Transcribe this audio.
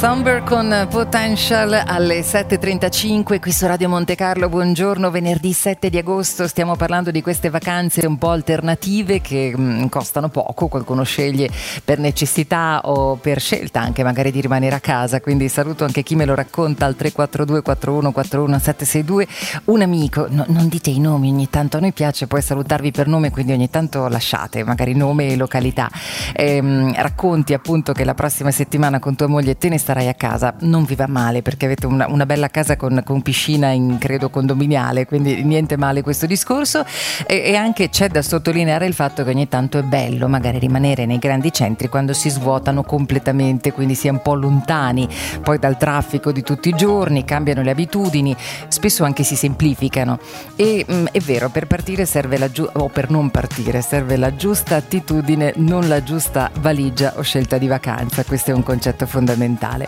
Somber con Potential alle 7.35 qui su Radio Monte Carlo. Buongiorno, venerdì 7 di agosto. Stiamo parlando di queste vacanze un po' alternative che costano poco. Qualcuno sceglie per necessità o per scelta anche magari di rimanere a casa. Quindi saluto anche chi me lo racconta al 342 41 41 762. Un amico, non dite i nomi, ogni tanto a noi piace poi salutarvi per nome, quindi ogni tanto lasciate magari nome e località. Racconti appunto che la prossima settimana con tua moglie te ne starai a casa. Non vi va male perché avete una bella casa con piscina in credo condominiale, quindi niente male questo discorso. E anche c'è da sottolineare il fatto che ogni tanto è bello magari rimanere nei grandi centri quando si svuotano completamente, quindi si è un po' lontani poi dal traffico di tutti i giorni, cambiano le abitudini, spesso anche si semplificano. E è vero, per partire serve o per non partire serve la giusta attitudine, non la giusta valigia o scelta di vacanza. Questo è un concetto fondamentale.